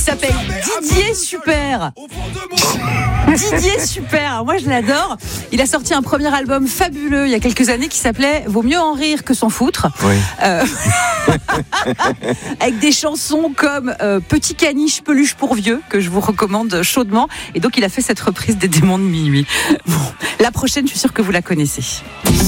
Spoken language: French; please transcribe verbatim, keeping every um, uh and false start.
s'appelle Didier Super. Didier Super, moi je l'adore. Il a sorti un premier album fabuleux il y a quelques années qui s'appelait Vaut mieux en rire que s'en foutre. Oui. Euh, avec des chansons comme euh, Petit caniche peluche pour vieux que je vous recommande chaudement. Et donc il a fait cette reprise des Démons de minuit. Bon, la prochaine, je suis sûre que vous la connaissez.